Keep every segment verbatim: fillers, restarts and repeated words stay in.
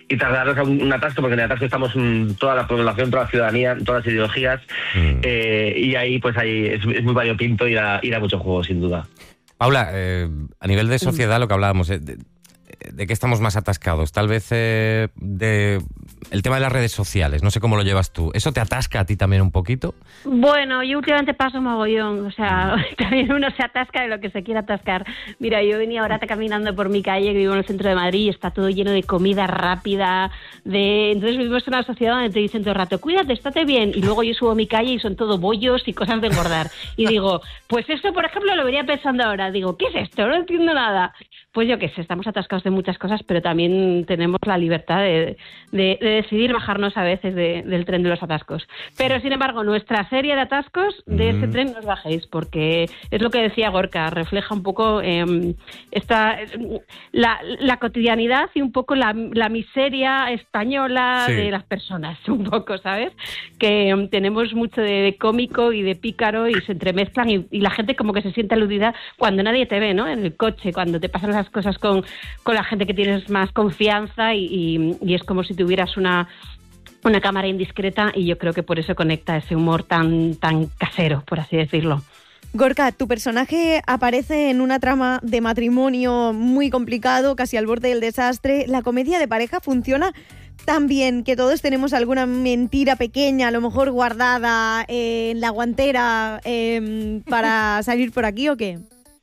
y trasladarlos a un, un atasco, porque en el atasco estamos um, toda la población, toda la ciudadanía, todas las ideologías, mm. eh, y ahí pues ahí es, es muy variopinto y da, y da mucho juego, sin duda. Paula, eh, a nivel de sociedad, lo que hablábamos, eh, de, ¿de qué estamos más atascados? Tal vez eh, de el tema de las redes sociales, no sé cómo lo llevas tú. ¿Eso te atasca a ti también un poquito? Bueno, yo últimamente paso mogollón, o sea, también uno se atasca de lo que se quiera atascar. Mira, yo venía ahora caminando por mi calle, que vivo en el centro de Madrid, y está todo lleno de comida rápida, de entonces vivimos en una sociedad donde te dicen todo el rato, cuídate, estate bien, y luego yo subo a mi calle y son todo bollos y cosas de engordar. Y digo, pues eso, por ejemplo, lo venía pensando ahora, digo, ¿qué es esto? No entiendo nada. Pues yo qué sé, estamos atascados de muchas cosas, pero también tenemos la libertad de, de, de decidir bajarnos a veces de, del tren de los atascos. Pero, sin embargo, nuestra serie de atascos, de ese tren no os bajéis, porque es lo que decía Gorka, refleja un poco eh, esta, la, la cotidianidad y un poco la, la miseria española sí. de las personas, un poco, ¿sabes? Que um, tenemos mucho de, de cómico y de pícaro y se entremezclan y, y la gente como que se siente aludida cuando nadie te ve, ¿no? En el coche, cuando te pasan las cosas con, con la gente que tienes más confianza y, y, y es como si tuvieras una, una cámara indiscreta y yo creo que por eso conecta ese humor tan, tan casero, por así decirlo. Gorka, tu personaje aparece en una trama de matrimonio muy complicado, casi al borde del desastre. ¿La comedia de pareja funciona tan bien que todos tenemos alguna mentira pequeña, a lo mejor guardada eh, en la guantera eh, para salir por aquí o qué?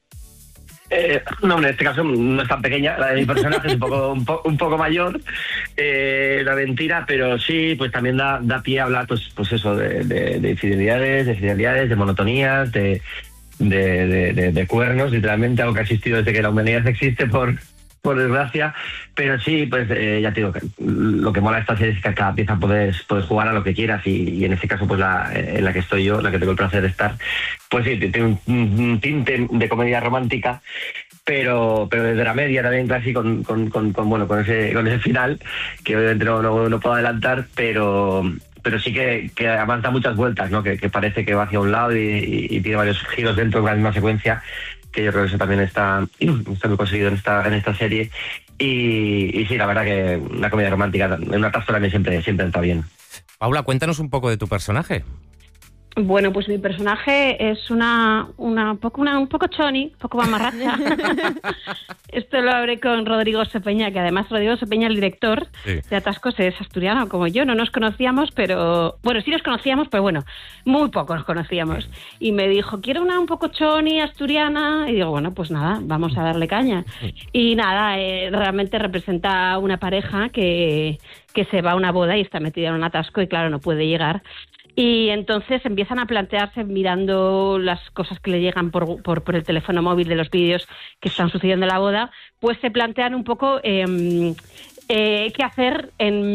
Eh, no, en este caso no es tan pequeña, la de mi personaje es un poco un, po, un poco mayor, eh, la mentira, pero sí, pues también da, da pie a hablar, pues, pues eso, de, de, de infidelidades, de fidelidades, de monotonías, de, de, de, de, de cuernos, literalmente, algo que ha existido desde que la humanidad existe, por, por desgracia, pero sí, pues eh, ya te digo, que lo que mola de esta serie es que a cada pieza puedes, puedes jugar a lo que quieras y, y en este caso, pues la, en la que estoy yo, la que tengo el placer de estar, pues sí, tiene un, un tinte de comedia romántica, pero pero desde la media también casi con, con, con, con bueno con ese con ese final, que obviamente no, no, no puedo adelantar, pero pero sí que, que además da muchas vueltas, ¿no? Que, que parece que va hacia un lado y, y, y tiene varios giros dentro de la misma secuencia, que yo creo que eso también está, está muy conseguido en esta, en esta serie. Y, y sí, la verdad que una comedia romántica, en una taza también siempre, siempre está bien. Paula, cuéntanos un poco de tu personaje. Bueno, pues mi personaje es una, una, poco, una un poco choni, un poco mamarracha. Esto lo hablé con Rodrigo Sepeña, que además Rodrigo Sepeña, el director sí. de Atascos, es asturiano como yo. No nos conocíamos, pero... Bueno, sí nos conocíamos, pero bueno, muy poco nos conocíamos. Y me dijo, quiero una un poco choni, asturiana. Y digo, bueno, pues nada, vamos a darle caña. Y nada, eh, realmente representa una pareja que, que se va a una boda y está metida en un atasco y claro, no puede llegar. Y entonces empiezan a plantearse, mirando las cosas que le llegan por, por, por el teléfono móvil de los vídeos que están sucediendo en la boda, pues se plantean un poco eh, eh, qué hacer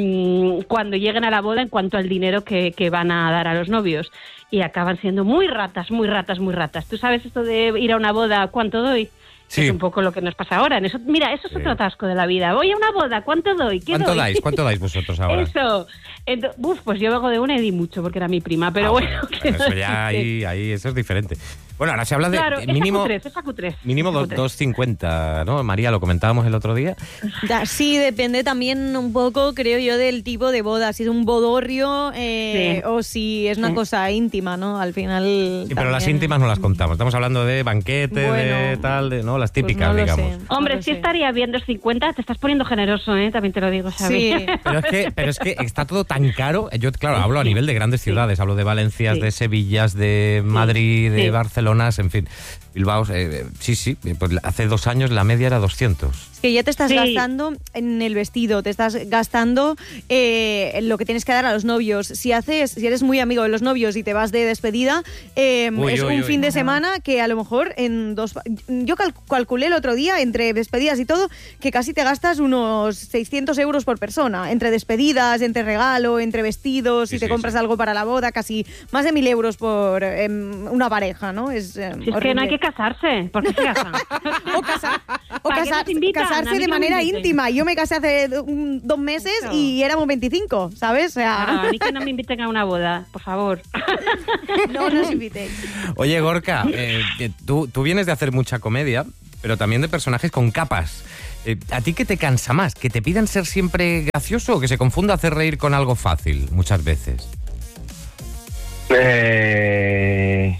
en, cuando lleguen a la boda en cuanto al dinero que, que van a dar a los novios. Y acaban siendo muy ratas, muy ratas, muy ratas. ¿Tú sabes esto de ir a una boda, cuánto doy? Sí. Es un poco lo que nos pasa ahora. En eso, mira, eso es sí. otro atasco de la vida. Voy a una boda, ¿cuánto doy? ¿Qué ¿Cuánto doy? dais? ¿Cuánto dais vosotros ahora? Eso. Entonces, uf, pues yo vengo de una y di mucho porque era mi prima, pero ah, bueno. bueno que eso no ya ahí, ahí, eso es diferente. Bueno, ahora se habla de claro, mínimo, esa Q tres, esa Q tres, mínimo esa Q tres. dos cincuenta, ¿no? María, lo comentábamos el otro día. Ya, sí, depende también un poco, creo yo, del tipo de boda. Si es un bodorrio eh, sí. o si es una sí. cosa íntima, ¿no? Al final... Sí, también... pero las íntimas no las contamos. Estamos hablando de banquete, bueno, de tal, de no las típicas, pues no digamos. Sé, Hombre, no sí sé. estaría bien dos cincuenta, te estás poniendo generoso, ¿eh? También te lo digo, ¿sabes? Sí. Pero es que, pero es que está todo tan caro. Yo, claro, hablo a nivel de grandes ciudades. Hablo de Valencias, sí. de Sevillas, de Madrid, de sí. Barcelonas, en fin. Bilbao, eh, sí, sí, pues hace dos años la media era doscientos. Es que ya te estás sí. gastando en el vestido, te estás gastando eh, en lo que tienes que dar a los novios. Si haces, si eres muy amigo de los novios y te vas de despedida, eh, uy, es uy, un uy, fin uy. de semana que a lo mejor en dos... Yo cal- calculé el otro día, entre despedidas y todo, que casi te gastas unos seiscientos euros por persona. Entre despedidas, entre regalo, entre vestidos, sí, si te sí, compras sí. algo para la boda, casi más de mil euros por eh, una pareja, ¿no? Es, eh, es que no hay que casarse, ¿por qué se casan? o casa, o casa, casarse de manera no íntima. Yo me casé hace un, dos meses no. y éramos veinticinco, ¿sabes? O sea... no, a mí que no me inviten a una boda, por favor. No nos invitéis. Oye, Gorka, eh, tú, tú vienes de hacer mucha comedia, pero también de personajes con capas. Eh, ¿A ti qué te cansa más? ¿Que te pidan ser siempre gracioso o que se confunda hacer reír con algo fácil muchas veces? Eh...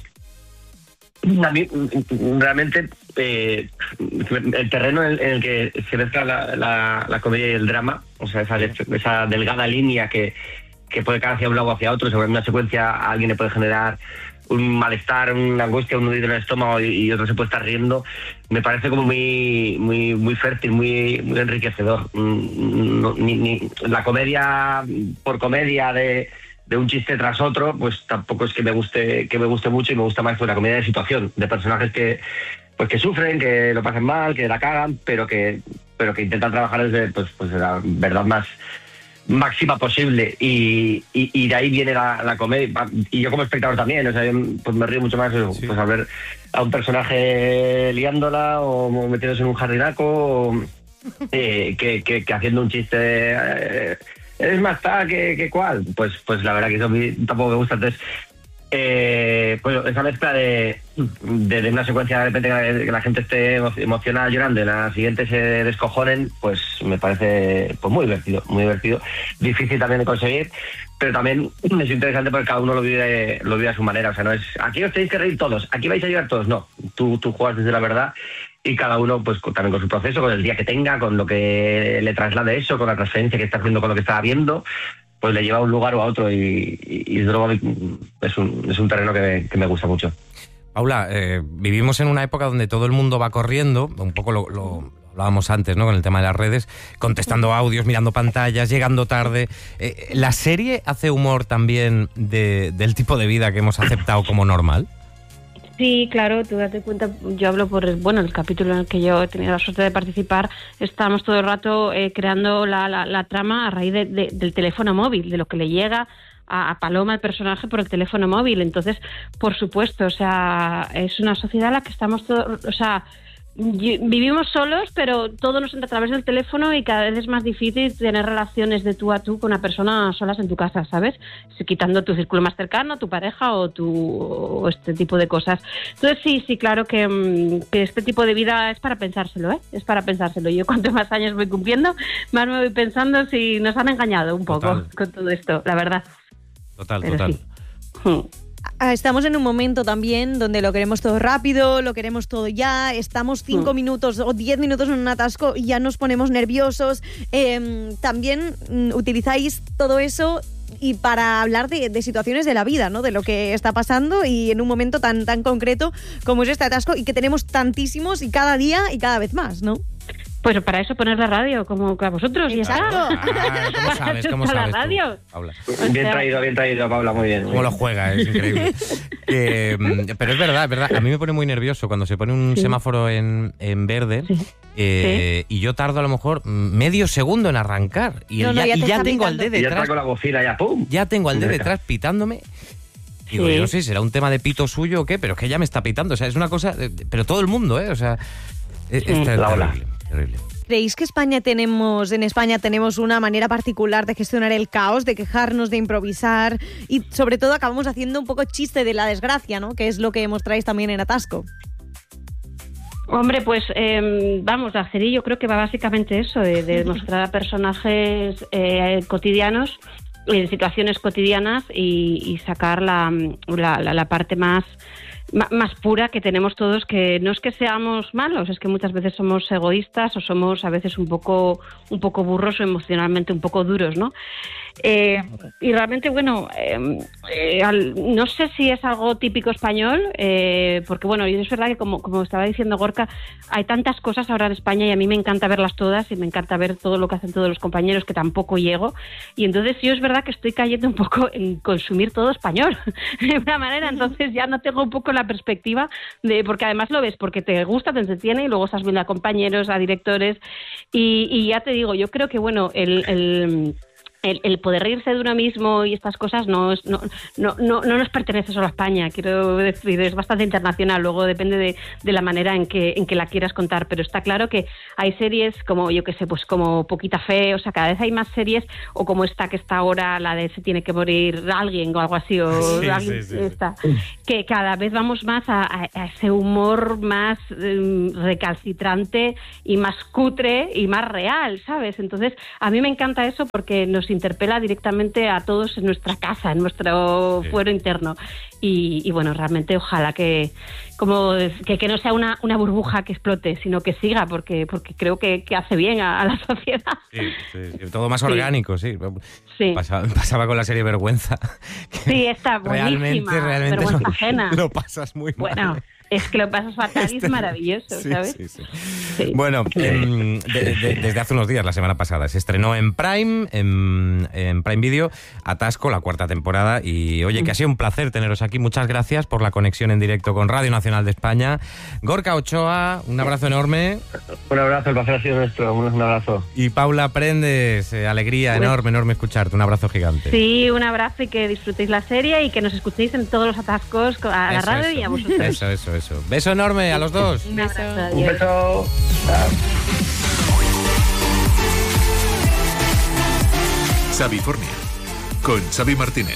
A mí, realmente, eh, el terreno en el que se mezcla la, la, la comedia y el drama, o sea, esa, esa delgada línea que, que puede caer hacia un lado o hacia otro, sobre una secuencia a alguien le puede generar un malestar, una angustia, un nudillo en el estómago y, y otro se puede estar riendo, me parece como muy muy muy fértil, muy, muy enriquecedor. No, ni, ni, la comedia por comedia de... de un chiste tras otro, pues tampoco es que me guste que me guste mucho, y me gusta más pues, la comedia de situación, de personajes que pues que sufren, que lo pasan mal, que la cagan, pero que pero que intentan trabajar desde pues, pues la verdad más máxima posible, y, y, y de ahí viene la, la comedia, y yo como espectador también, o sea, yo pues me río mucho más sí. pues al ver a un personaje liándola o metiéndose en un jardinaco o, eh, que, que, que haciendo un chiste eh, es más tal que, que cual, pues pues la verdad que eso a mí tampoco me gusta. Entonces eh, pues esa mezcla de, de, de una secuencia de repente que la gente esté emocionada llorando y la siguiente se descojonen, pues me parece pues muy divertido, muy divertido, difícil también de conseguir, pero también es interesante porque cada uno lo vive lo vive a su manera. O sea, no es aquí os tenéis que reír todos, aquí vais a llorar todos, no, tú, tú juegas desde la verdad. Y cada uno, pues también con su proceso, con el día que tenga, con lo que le traslade eso, con la transferencia que está haciendo con lo que está viendo, pues le lleva a un lugar o a otro. Y, y, y desde luego es un, es un terreno que me, que me gusta mucho. Paula, eh, vivimos en una época donde todo el mundo va corriendo, un poco lo, lo hablábamos antes, ¿no? Con el tema de las redes, contestando audios, mirando pantallas, llegando tarde. Eh, ¿La serie hace humor también de, del tipo de vida que hemos aceptado como normal? Sí, claro, tú date cuenta, yo hablo por bueno el capítulo en el que yo he tenido la suerte de participar, estamos todo el rato eh, creando la, la, la trama a raíz de, de, del teléfono móvil, de lo que le llega a, a Paloma, el personaje, por el teléfono móvil. Entonces, por supuesto, o sea, es una sociedad en la que estamos todos, o sea, vivimos solos, pero todo nos entra a través del teléfono y cada vez es más difícil tener relaciones de tú a tú con una persona solas en tu casa, ¿sabes? Si, quitando tu círculo más cercano, tu pareja o tu o este tipo de cosas. Entonces sí, sí, claro que, que este tipo de vida es para pensárselo, ¿eh? Es para pensárselo. Yo cuanto más años voy cumpliendo, más me voy pensando si nos han engañado un poco total. Con todo esto, la verdad. Total, pero total. Sí. Estamos en un momento también donde lo queremos todo rápido, lo queremos todo ya, estamos cinco mm. minutos o diez minutos en un atasco y ya nos ponemos nerviosos. Eh, también mm, utilizáis todo eso y para hablar de, de situaciones de la vida, ¿no? De lo que está pasando y en un momento tan, tan concreto como es este atasco y que tenemos tantísimos y cada día y cada vez más, ¿no? Pues para eso poner la radio, como a vosotros. Exacto. Ah, ¿cómo sabes? ¿Cómo sabes la radio? Tú, Paula? Bien traído, bien traído, Paula, muy bien. Cómo lo juega, es increíble. eh, pero es verdad, es verdad. A mí me pone muy nervioso cuando se pone un sí. semáforo en, en verde sí. Eh, sí. y yo tardo a lo mejor medio segundo en arrancar. Y, no, el, no, ya, ya, y ya tengo al D detrás. Y ya está con la bocina, ya pum. Ya tengo al D detrás pitándome. Digo, sí. yo no sé, ¿será un tema de pito suyo o qué? Pero es que ya me está pitando. O sea, es una cosa... Pero todo el mundo, ¿eh? O sea, es, sí. es terrible, la ola. terrible. ¿Creéis que España tenemos, en España tenemos una manera particular de gestionar el caos, de quejarnos, de improvisar y sobre todo acabamos haciendo un poco chiste de la desgracia, ¿no? Que es lo que mostráis también en Atasco. Hombre, pues eh, vamos, la serie yo creo que va básicamente eso, de, de mostrar a personajes eh, cotidianos, en situaciones cotidianas y, y sacar la, la, la, la parte más... más pura que tenemos todos, que no es que seamos malos, es que muchas veces somos egoístas o somos a veces un poco un poco burros o emocionalmente un poco duros, ¿no? Eh, y realmente, bueno, eh, eh, al, no sé si es algo típico español, eh, porque bueno, es verdad que como, como estaba diciendo Gorka, hay tantas cosas ahora en España y a mí me encanta verlas todas y me encanta ver todo lo que hacen todos los compañeros, que tampoco llego, y entonces yo es verdad que estoy cayendo un poco en consumir todo español de una manera, entonces ya no tengo un poco la perspectiva de, porque además lo ves porque te gusta, te entretiene y luego estás viendo a compañeros, a directores y, y ya te digo, yo creo que bueno, el... el El, el poder reírse de uno mismo y estas cosas no, es, no, no, no, no nos pertenece solo a España, quiero decir, es bastante internacional, luego depende de, de la manera en que, en que la quieras contar, pero está claro que hay series como, yo qué sé, pues como Poquita Fe, o sea, cada vez hay más series, o como esta que está ahora, la de Se tiene que morir alguien o algo así, o sí, alguien, sí, sí, esta, que cada vez vamos más a, a, a ese humor más um, recalcitrante y más cutre y más real, ¿sabes? Entonces, a mí me encanta eso porque nos interpela directamente a todos en nuestra casa, en nuestro sí. fuero interno. Y, y bueno, realmente ojalá que como que, que no sea una, una burbuja que explote, sino que siga, porque porque creo que, que hace bien a, a la sociedad. Sí, sí, todo más orgánico, sí. sí. Pasaba, pasaba con la serie Vergüenza. Sí, está buenísima. Realmente, realmente Vergüenza lo, ajena. Lo pasas muy mal. Bueno, es que lo pasas fatal y es maravilloso, sí, ¿sabes? Sí, sí. Sí. Bueno, eh, de, de, desde hace unos días, la semana pasada, se estrenó en Prime, en, en Prime Video, Atasco, la cuarta temporada. Y oye, que ha sido un placer teneros aquí. Muchas gracias por la conexión en directo con Radio Nacional de España. Gorka Ochoa, un abrazo enorme. Un abrazo, el placer ha sido nuestro. Un abrazo. Y Paula Prendes, eh, alegría pues, enorme, enorme escucharte. Un abrazo gigante. Sí, un abrazo y que disfrutéis la serie y que nos escuchéis en todos los atascos a la eso, radio eso. Y a vosotros. Eso, eso, eso. Beso enorme a los dos. Un beso. Un beso. Xavifornia, con Xavi Martínez.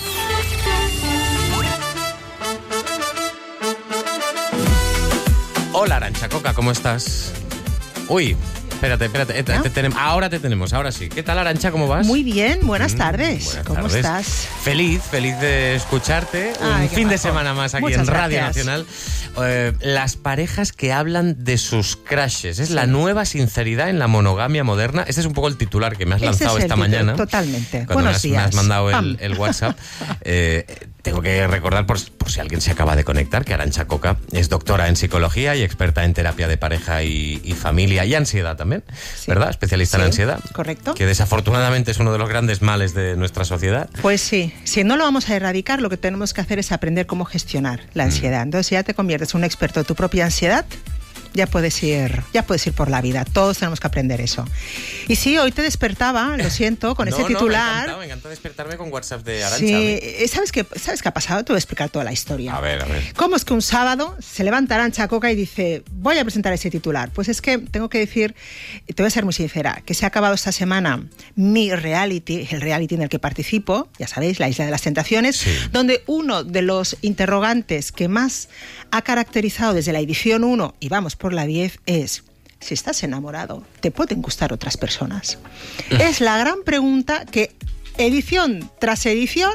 Hola, Arantxa Coca, ¿cómo estás? Uy, espérate, espérate. ¿Ah? Te tenemos, ahora te tenemos, ahora sí. ¿Qué tal, Arantxa? ¿Cómo vas? Muy bien, buenas tardes. Buenas ¿Cómo tardes. estás? Feliz, feliz de escucharte. Ay, un fin bajo. de semana más aquí Muchas en Radio gracias. Nacional. Eh, las parejas que hablan de sus crushes. Es sí. la nueva sinceridad en la monogamia moderna. Este es un poco el titular que me has Ese lanzado es el esta título, mañana. Totalmente. Cuando Buenos me has, días. me has mandado el, el WhatsApp. eh, tengo que recordar, por, por si alguien se acaba de conectar, que Arantxa Coca es doctora en psicología y experta en terapia de pareja y, y familia y ansiedad también, sí. ¿verdad? Especialista sí, en ansiedad. Correcto. Que desafortunadamente es uno de los grandes males de nuestra sociedad. Pues sí, si no lo vamos a erradicar, lo que tenemos que hacer es aprender cómo gestionar la ansiedad. Mm. Entonces, si ya te conviertes en un experto de tu propia ansiedad, ya puedes ir, ya puedes ir por la vida. Todos tenemos que aprender eso. Y sí, hoy te despertaba, lo siento, con no, ese titular. No, me encanta, me encanta despertarme con WhatsApp de Arantxa. Sí, ¿sabes qué, ¿sabes qué ha pasado? Te voy a explicar toda la historia. A ver, a ver. ¿Cómo es que un sábado se levanta Arantxa Coca y dice, voy a presentar ese titular? Pues es que tengo que decir, te voy a ser muy sincera, que se ha acabado esta semana mi reality, el reality en el que participo, ya sabéis, La Isla de las Tentaciones, sí. donde uno de los interrogantes que más ha caracterizado desde la edición uno y vamos por la diez es: si estás enamorado, ¿te pueden gustar otras personas? Es la gran pregunta que edición tras edición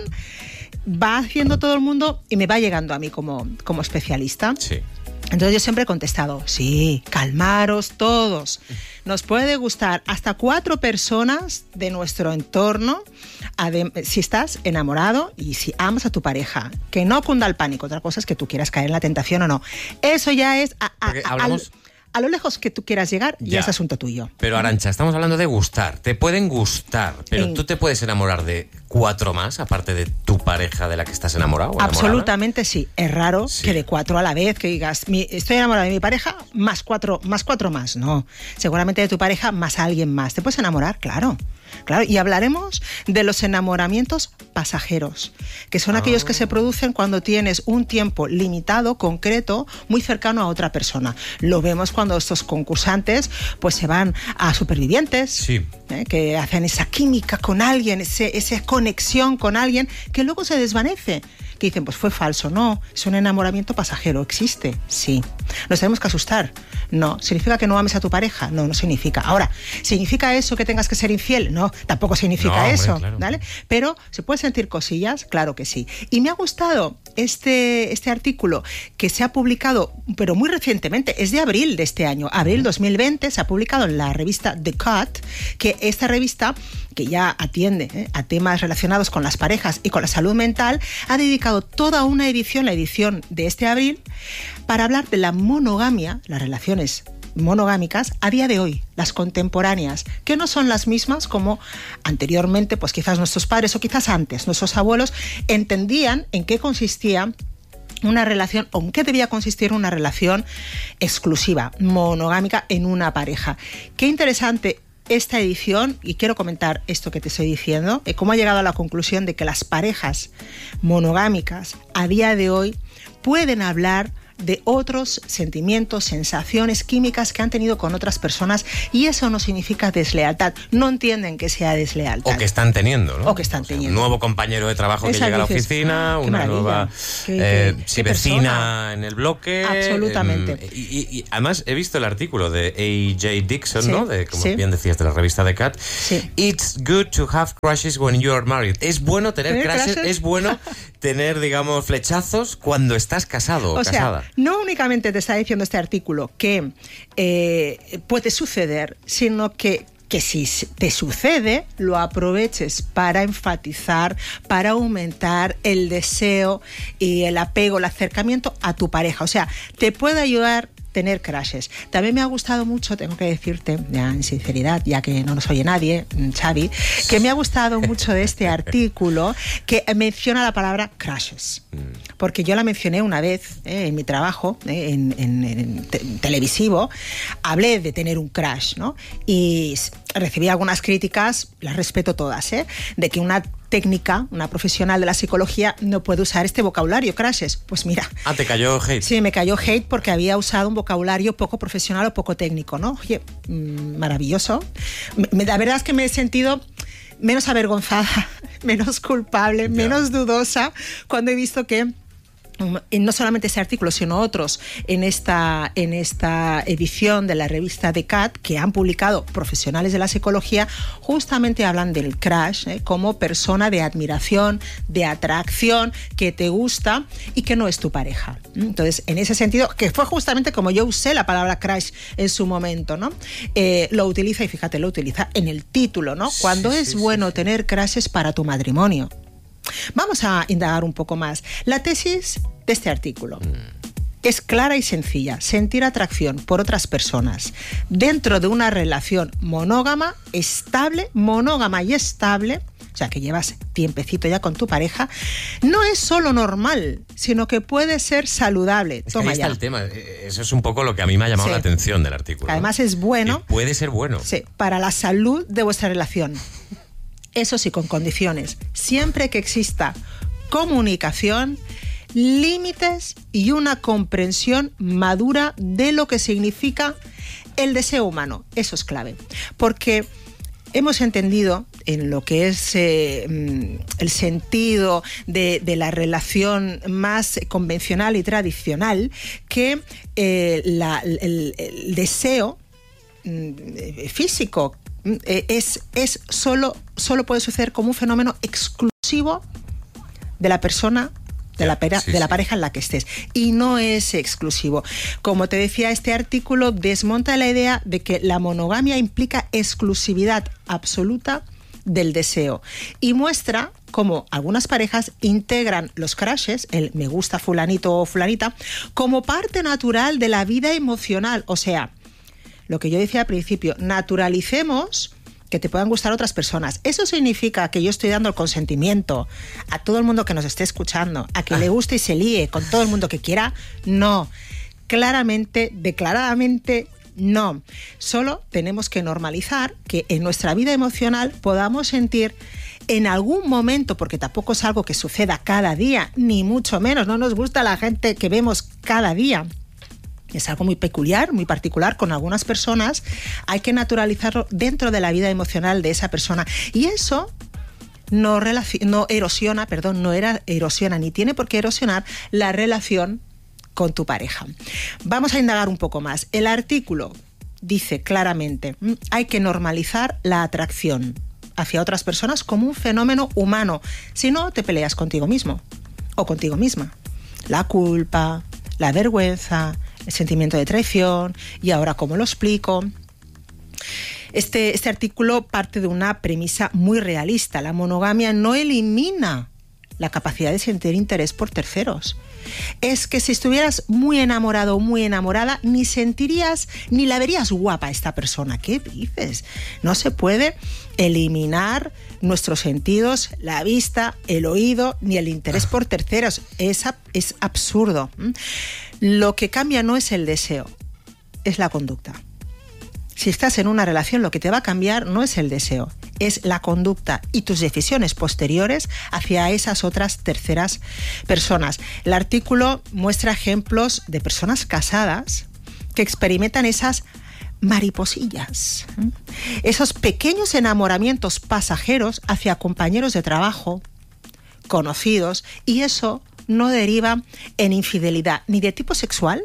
va haciendo todo el mundo y me va llegando a mí como, como especialista. Sí. Entonces yo siempre he contestado, sí, calmaros todos. Nos puede gustar hasta cuatro personas de nuestro entorno si estás enamorado y si amas a tu pareja. Que no cunda el pánico. Otra cosa es que tú quieras caer en la tentación o no. Eso ya es... A, a, hablamos... al, a lo lejos que tú quieras llegar, ya, ya es asunto tuyo. Pero Arantxa, estamos hablando de gustar. Te pueden gustar, pero sí. tú te puedes enamorar de cuatro más, aparte de tu pareja de la que estás enamorado. ¿O absolutamente sí. Es raro sí. que de cuatro a la vez, que digas, mi, estoy enamorado de mi pareja, más cuatro, más cuatro más. No, seguramente de tu pareja más a alguien más. ¿Te puedes enamorar? Claro. Claro, y hablaremos de los enamoramientos pasajeros, que son ah. aquellos que se producen cuando tienes un tiempo limitado, concreto, muy cercano a otra persona. Lo vemos cuando estos concursantes pues se van a Supervivientes, sí. ¿eh? que hacen esa química con alguien, ese, esa conexión con alguien que luego se desvanece. Que dicen, pues fue falso. No, es un enamoramiento pasajero. ¿Existe? Sí. ¿Nos tenemos que asustar? No. ¿Significa que no ames a tu pareja? No, no significa. Ahora, ¿significa eso que tengas que ser infiel? No, tampoco significa no, hombre, eso. Claro. ¿Vale? Pero, ¿se puede sentir cosillas? Claro que sí. Y me ha gustado este, este artículo que se ha publicado, pero muy recientemente, es de abril de este año, abril dos mil veinte, se ha publicado en la revista The Cut, que esta revista, que ya atiende ¿eh? a temas relacionados con las parejas y con la salud mental, ha dedicado toda una edición, la edición de este abril, para hablar de la monogamia, las relaciones monogámicas a día de hoy, las contemporáneas, que no son las mismas como anteriormente, pues quizás nuestros padres o quizás antes, nuestros abuelos entendían en qué consistía una relación, o en qué debía consistir una relación exclusiva, monogámica en una pareja. Qué interesante esta edición, y quiero comentar esto que te estoy diciendo, eh, cómo ha llegado a la conclusión de que las parejas monogámicas a día de hoy pueden hablar de otros sentimientos, sensaciones, químicas que han tenido con otras personas, y eso no significa deslealtad. No entienden que sea deslealtad. O que están teniendo, ¿no? O que están teniendo. O sea, un nuevo compañero de trabajo Esa que llega dices, a la oficina, ah, una maravilla. nueva Qué, eh, qué, sí, qué vecina persona. en el bloque. Absolutamente. Eh, y, y, y además he visto el artículo de A J Dixon, Sí, ¿no? De, como sí. bien decías, de la revista The Cat. Sí. It's good to have crushes when you are married. Es bueno tener, ¿Tener crushes, crushes? es bueno tener, digamos, flechazos cuando estás casado o, O casada. sea, no únicamente te está diciendo este artículo que eh, puede suceder, sino que que si te sucede, lo aproveches para enfatizar, para aumentar el deseo y el apego, el acercamiento a tu pareja. O sea, te puede ayudar tener crashes. También me ha gustado mucho, tengo que decirte, ya en sinceridad, ya que no nos oye nadie, Xavi, que me ha gustado mucho de este artículo que menciona la palabra crashes. Porque yo la mencioné una vez eh, en mi trabajo, eh, en, en, en te televisivo, hablé de tener un crush, ¿no? Y recibí algunas críticas, las respeto todas, ¿eh? De que una técnica, una profesional de la psicología no puede usar este vocabulario, crashes. Pues mira. Ah, te cayó hate. Sí, me cayó hate porque había usado un vocabulario poco profesional o poco técnico, ¿no? Oye, mmm, maravilloso. Me, la verdad es que me he sentido menos avergonzada, menos culpable, yeah. menos dudosa cuando he visto que no solamente ese artículo, sino otros en esta, en esta edición de la revista The Cat que han publicado profesionales de la psicología, justamente hablan del crush ¿eh? como persona de admiración, de atracción, que te gusta y que no es tu pareja. Entonces, en ese sentido, que fue justamente como yo usé la palabra crush en su momento, ¿no? Eh, lo utiliza, y fíjate, lo utiliza en el título, ¿no? Sí, Cuando sí, es sí, bueno sí. tener crushes para tu matrimonio. Vamos a indagar un poco más. La tesis de este artículo mm. es clara y sencilla. Sentir atracción por otras personas dentro de una relación monógama, estable, monógama y estable, o sea, que llevas tiempecito ya con tu pareja, no es solo normal, sino que puede ser saludable. Es Toma que ahí está ya. el tema. Eso es un poco lo que a mí me ha llamado Sí. la atención del artículo. Además ¿no? es bueno. Que puede ser bueno. Sí, para la salud de vuestra relación. Eso sí, con condiciones. Siempre que exista comunicación, límites y una comprensión madura de lo que significa el deseo humano. Eso es clave. Porque hemos entendido en lo que es eh, el sentido de, de la relación más convencional y tradicional que eh, la, el, el deseo eh, físico Es, es solo, solo puede suceder como un fenómeno exclusivo de la persona, de la, pera, sí, de la sí. pareja en la que estés. Y no es exclusivo. Como te decía, este artículo desmonta la idea de que la monogamia implica exclusividad absoluta del deseo. Y muestra cómo algunas parejas integran los crushes, el me gusta fulanito o fulanita, como parte natural de la vida emocional. O sea, lo que yo decía al principio, naturalicemos que te puedan gustar otras personas. ¿Eso significa que yo estoy dando el consentimiento a todo el mundo que nos esté escuchando, a que le guste y se líe con todo el mundo que quiera? No. Claramente, declaradamente, no. Solo tenemos que normalizar que en nuestra vida emocional podamos sentir en algún momento, porque tampoco es algo que suceda cada día, ni mucho menos, no nos gusta la gente que vemos cada día. Es algo muy peculiar, muy particular con algunas personas. Hay que naturalizarlo dentro de la vida emocional de esa persona. Y eso no, relaciona, no erosiona, perdón, no era, erosiona ni tiene por qué erosionar la relación con tu pareja. Vamos a indagar un poco más. El artículo dice claramente, hay que normalizar la atracción hacia otras personas como un fenómeno humano. Si no, te peleas contigo mismo o contigo misma. La culpa, la vergüenza, el sentimiento de traición. Y ahora, ¿cómo lo explico? Este, este artículo parte de una premisa muy realista. La monogamia no elimina la capacidad de sentir interés por terceros. Es que si estuvieras muy enamorado o muy enamorada, ni sentirías, ni la verías guapa a esta persona. ¿Qué dices? No se puede eliminar nuestros sentidos, la vista, el oído, ni el interés por terceros. Es, es absurdo. Lo que cambia no es el deseo, es la conducta. si estás en una relación, lo que te va a cambiar no es el deseo, es la conducta y tus decisiones posteriores hacia esas otras terceras personas. El artículo muestra ejemplos de personas casadas que experimentan esas mariposillas, esos pequeños enamoramientos pasajeros hacia compañeros de trabajo, conocidos, y eso no deriva en infidelidad ni de tipo sexual,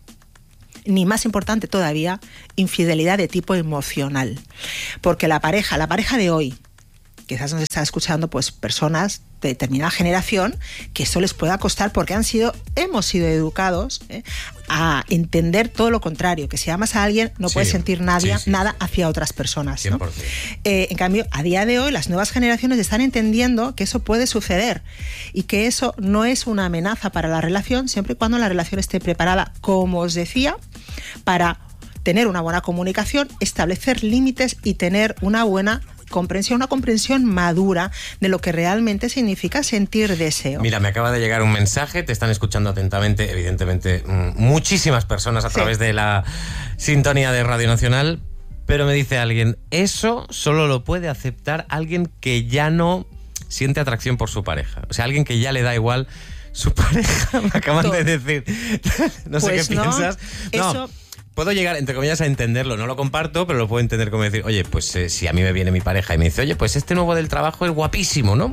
ni más importante todavía, infidelidad de tipo emocional. Porque la pareja, la pareja de hoy, quizás nos está escuchando pues personas de determinada generación, que eso les pueda costar porque han sido, hemos sido educados ¿eh? a entender todo lo contrario, que si amas a alguien no sí, puedes sentir nadie, sí, sí, nada hacia otras personas, ¿no? Eh, en cambio, a día de hoy las nuevas generaciones están entendiendo que eso puede suceder y que eso no es una amenaza para la relación, siempre y cuando la relación esté preparada, como os decía, para tener una buena comunicación, establecer límites y tener una buena comprensión, una comprensión madura de lo que realmente significa sentir deseo. Mira, me acaba de llegar un mensaje, te están escuchando atentamente, evidentemente, muchísimas personas a sí. través de la sintonía de Radio Nacional, pero me dice alguien, eso solo lo puede aceptar alguien que ya no siente atracción por su pareja. O sea, alguien que ya le da igual su pareja, me acaban Todo. de decir. No sé pues qué no, piensas. No. Eso... Puedo llegar, entre comillas, a entenderlo. No lo comparto, pero lo puedo entender como decir, oye, pues eh, si a mí me viene mi pareja y me dice, oye, pues este nuevo del trabajo es guapísimo, ¿no?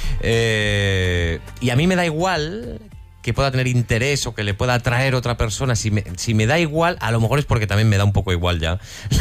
Eh, y a mí me da igual que pueda tener interés o que le pueda atraer otra persona. Si me, si me da igual, a lo mejor es porque también me da un poco igual ya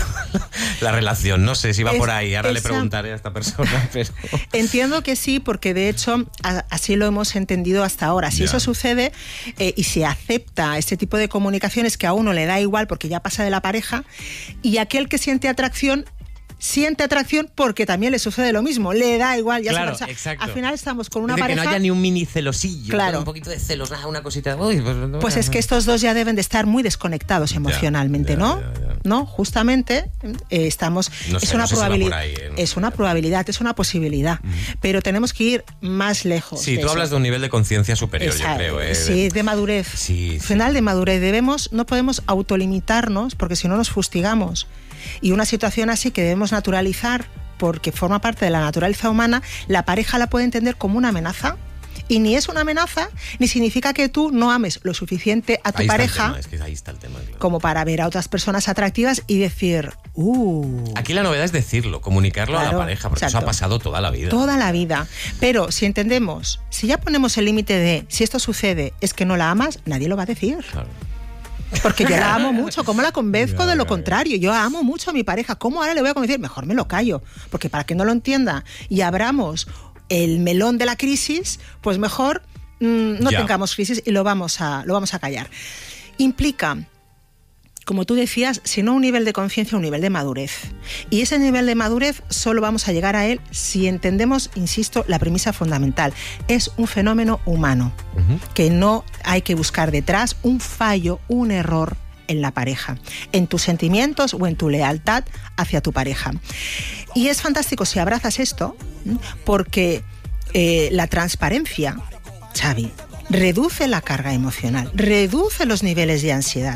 la relación. No sé si va es, por ahí. Ahora esa... le preguntaré a esta persona. Pero... Entiendo que sí, porque de hecho a, así lo hemos entendido hasta ahora. Si ya. eso sucede eh, y se acepta este tipo de comunicaciones que a uno le da igual porque ya pasa de la pareja, y aquel que siente atracción siente atracción porque también le sucede lo mismo, le da igual, ya claro, se exacto. Al final estamos con una Dice pareja... que no haya ni un mini celosillo, claro. un poquito de celos, una cosita... Uy, pues, no, pues es que estos dos ya deben de estar muy desconectados emocionalmente, ya, ya, ¿no? Ya, ya. ¿No? Justamente eh, estamos... No sé, es una no sé probabilidad, si ahí, ¿eh? es una probabilidad, es una posibilidad, mm. pero tenemos que ir más lejos. Sí, de tú eso. hablas de un nivel de conciencia superior, Esa, yo creo. ¿eh? Sí, de madurez. Sí, Final sí. de madurez. Debemos, no podemos autolimitarnos porque si no nos fustigamos. Y una situación así que debemos naturalizar porque forma parte de la naturaleza humana, la pareja la puede entender como una amenaza y ni es una amenaza ni significa que tú no ames lo suficiente a tu ahí pareja es que ahí está el tema, claro. como para ver a otras personas atractivas y decir uh. Aquí la novedad es decirlo, comunicarlo claro, a la pareja, porque exacto. eso ha pasado toda la vida. Toda la vida. Pero si entendemos, si ya ponemos el límite de si esto sucede es que no la amas, nadie lo va a decir. Claro. Porque yo la amo mucho, ¿cómo la convenzco de lo contrario? Yo amo mucho a mi pareja, ¿cómo ahora le voy a convencer? Mejor me lo callo, porque para que no lo entienda y abramos el melón de la crisis, pues mejor mmm, no ya. tengamos crisis y lo vamos a, lo vamos a callar. Implica, como tú decías, si no un nivel de conciencia, un nivel de madurez. Y ese nivel de madurez solo vamos a llegar a él si entendemos, insisto, la premisa fundamental. Es un fenómeno humano, uh-huh. que no hay que buscar detrás un fallo, un error en la pareja, en tus sentimientos o en tu lealtad hacia tu pareja. Y es fantástico si abrazas esto, porque eh, la transparencia, Xavi, reduce la carga emocional, reduce los niveles de ansiedad.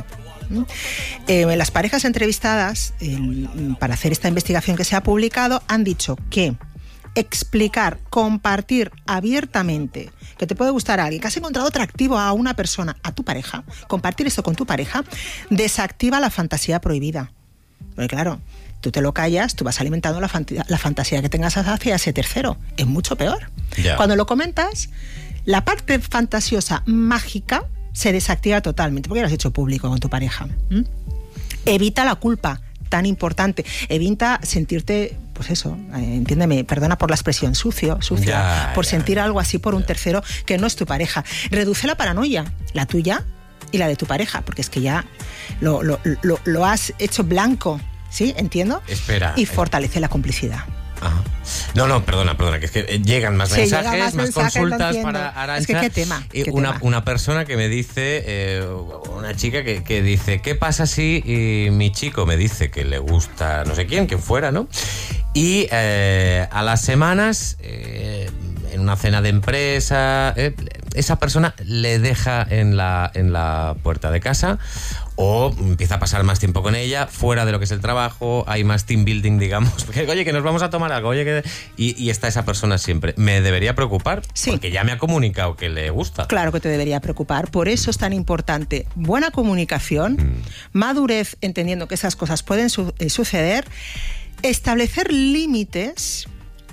Eh, las parejas entrevistadas eh, para hacer esta investigación que se ha publicado han dicho que explicar, compartir abiertamente que te puede gustar a alguien, que has encontrado atractivo a una persona, a tu pareja, compartir esto con tu pareja desactiva la fantasía prohibida. Porque claro, tú te lo callas, tú vas alimentando la, fant- la fantasía que tengas hacia ese tercero. Es mucho peor. Yeah. Cuando lo comentas, la parte fantasiosa, mágica, se desactiva totalmente, porque lo has hecho público con tu pareja. ¿Mm? Evita la culpa, tan importante. Evita sentirte, pues eso, eh, entiéndeme, perdona por la expresión, sucio, sucia, ya, por ya, sentir algo así por ya. un tercero que no es tu pareja. Reduce la paranoia, la tuya y la de tu pareja, porque es que ya lo, lo, lo, lo has hecho blanco, ¿sí? ¿Entiendo? Espera. Y fortalece eh. la complicidad. Ajá. No, no, perdona, perdona, que es que llegan más sí, mensajes, más, más mensajes, consultas para Arantxa. Es que qué tema. ¿Qué una, tema? una persona que me dice, eh, una chica que, que dice, ¿qué pasa si y mi chico me dice que le gusta no sé quién, que fuera, ¿no? Y eh, a las semanas, eh, en una cena de empresa, eh, esa persona le deja en la, en la puerta de casa o empieza a pasar más tiempo con ella, fuera de lo que es el trabajo, hay más team building, digamos, porque, oye, que nos vamos a tomar algo, oye, que... Y, y está esa persona siempre. ¿Me debería preocupar? Sí. Porque ya me ha comunicado que le gusta. Claro que te debería preocupar, por eso es tan importante buena comunicación, mm. madurez, entendiendo que esas cosas pueden su- eh, suceder, establecer límites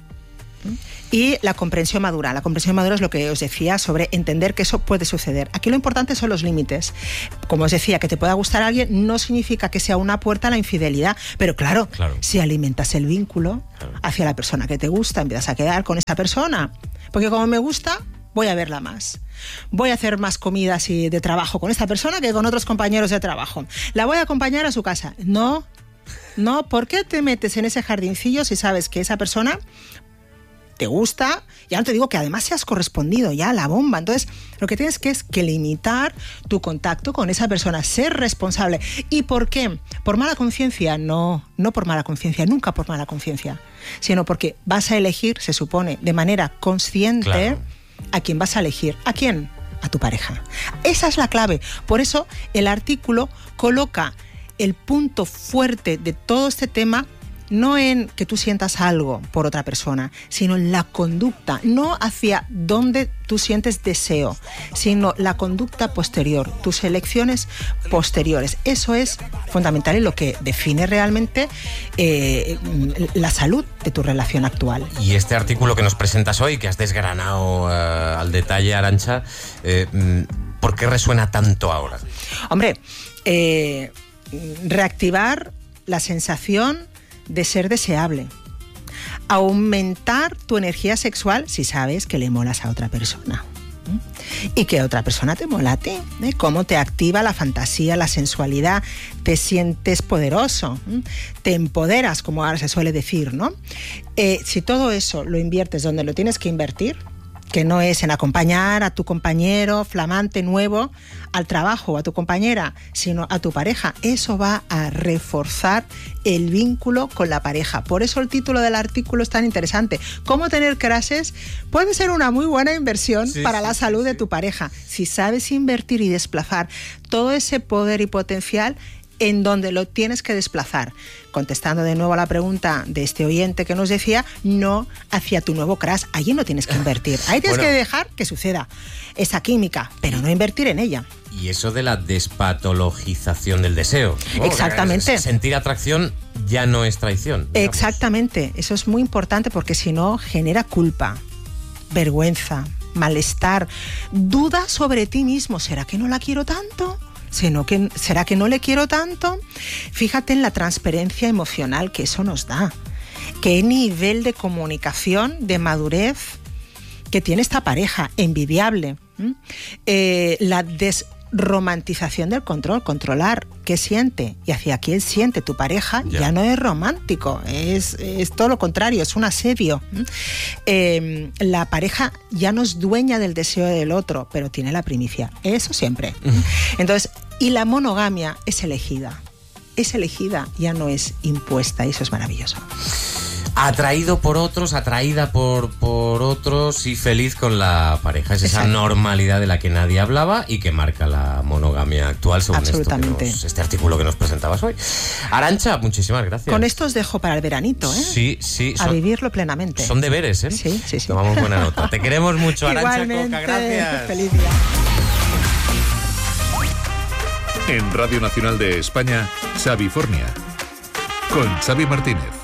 y la comprensión madura. La comprensión madura es lo que os decía sobre entender que eso puede suceder. Aquí lo importante son los límites. Como os decía, que te pueda gustar a alguien no significa que sea una puerta a la infidelidad, pero claro, claro. si alimentas el vínculo claro. hacia la persona que te gusta, empiezas a quedar con esa persona, porque como me gusta, voy a verla más. Voy a hacer más comidas y de trabajo con esta persona que con otros compañeros de trabajo. La voy a acompañar a su casa. No, no, ¿por qué te metes en ese jardincillo si sabes que esa persona te gusta? Ya no te digo que además seas correspondido, ya la bomba. Entonces, lo que tienes que es que limitar tu contacto con esa persona, ser responsable. ¿Y por qué? ¿Por mala conciencia? No, no por mala conciencia, nunca por mala conciencia, sino porque vas a elegir, se supone, de manera consciente claro. a quién vas a elegir. ¿A quién? A tu pareja. Esa es la clave. Por eso el artículo coloca el punto fuerte de todo este tema no en que tú sientas algo por otra persona, sino en la conducta, no hacia dónde tú sientes deseo, sino la conducta posterior, tus elecciones posteriores. Eso es fundamental y lo que define realmente eh, la salud de tu relación actual. Y este artículo que nos presentas hoy, que has desgranado uh, al detalle, Arantxa, eh, ¿por qué resuena tanto ahora? Hombre, eh, reactivar la sensación de ser deseable, aumentar tu energía sexual si sabes que le molas a otra persona ¿eh? y que otra persona te mola a ti, ¿eh? Cómo te activa la fantasía, la sensualidad, te sientes poderoso, ¿eh? te empoderas, como ahora se suele decir, ¿no? Eh, si todo eso lo inviertes donde lo tienes que invertir, que no es en acompañar a tu compañero flamante nuevo al trabajo o a tu compañera, sino a tu pareja. Eso va a reforzar el vínculo con la pareja. Por eso el título del artículo es tan interesante. ¿Cómo tener crashes? Puede ser una muy buena inversión sí, para sí, la salud sí, de sí. tu pareja. Si sabes invertir y desplazar todo ese poder y potencial en donde lo tienes que desplazar. Contestando de nuevo a la pregunta de este oyente que nos decía, no hacia tu nuevo crush. Allí no tienes que invertir. Ahí tienes bueno, que dejar que suceda esa química, pero no invertir en ella. Y eso de la despatologización del deseo, ¿no? Exactamente. Sentir atracción ya no es traición, digamos. Exactamente. Eso es muy importante porque si no genera culpa, vergüenza, malestar, duda sobre ti mismo. ¿Será que no la quiero tanto? Sino que, ¿será que no le quiero tanto? Fíjate en la transparencia emocional que eso nos da. Qué nivel de comunicación, de madurez que tiene esta pareja, envidiable. ¿Mm? Eh, la desromantización del control, controlar qué siente y hacia quién siente tu pareja, ya, ya no es romántico, es, es todo lo contrario, es un asedio. ¿Mm? Eh, la pareja ya no es dueña del deseo del otro, pero tiene la primicia, eso siempre. Entonces, y la monogamia es elegida, es elegida, ya no es impuesta, y eso es maravilloso. Atraído por otros, atraída por, por otros y feliz con la pareja. Es esa Exacto. normalidad de la que nadie hablaba y que marca la monogamia actual, según Absolutamente. Esto nos, este artículo que nos presentabas hoy. Arantxa, muchísimas gracias. Con esto os dejo para el veranito, ¿eh? Sí, sí. A son, vivirlo plenamente. Son deberes, ¿eh? Sí, sí, sí. Tomamos buena nota. Te queremos mucho, Arantxa Coca, gracias. Feliz día. En Radio Nacional de España, Xavi Fornia, con Xavi Martínez.